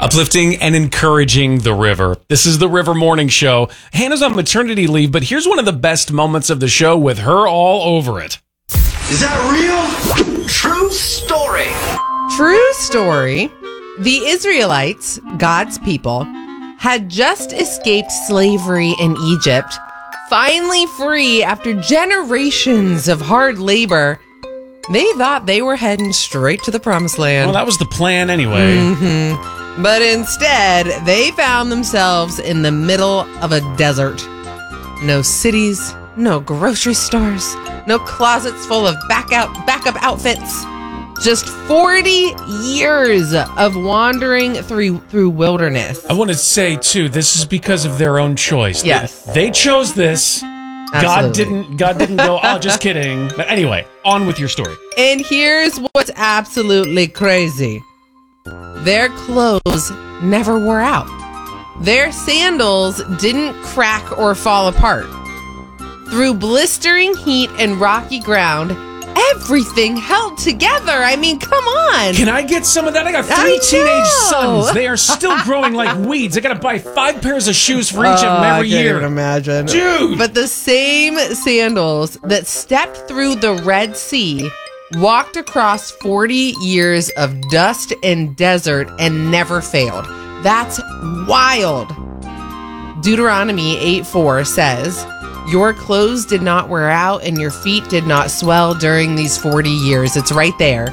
Uplifting and encouraging the river. This is the River Morning Show. Hannah's on maternity leave, but here's one of the best moments of the show with her all over it. Is that real? True story. True story. The Israelites, God's people, had just escaped slavery in Egypt, finally free after generations of hard labor. They thought they were heading straight to the promised land. Well, that was the plan anyway. But instead, they found themselves in the middle of a desert. No cities, no grocery stores, no closets full of backup outfits. Just 40 years of wandering through wilderness. I want to say, too, this is because of their own choice. Yes. They chose this. Absolutely. God didn't go, oh, just kidding. But anyway, on with your story. And here's what's absolutely crazy. Their clothes never wore out. Their sandals didn't crack or fall apart. Through blistering heat and rocky ground, everything held together. I mean, come on. Can I get some of that? I got 3 teenage sons. They are still growing like weeds. I got to buy 5 pairs of shoes for each of them every I can't year. even imagine. Dude. But the same sandals that stepped through the Red Sea walked across 40 years of dust and desert and never failed. That's wild. Deuteronomy 8:4 says, "Your clothes did not wear out and your feet did not swell during these 40 years." It's right there.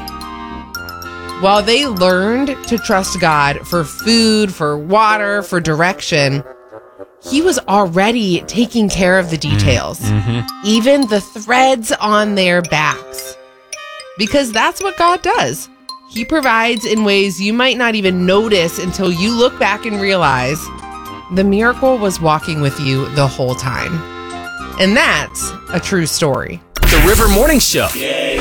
While they learned to trust God for food, for water, for direction, He was already taking care of the details, even the threads on their backs. Because that's what God does. He provides in ways you might not even notice until you look back and realize the miracle was walking with you the whole time. And that's a true story. The River Morning Show.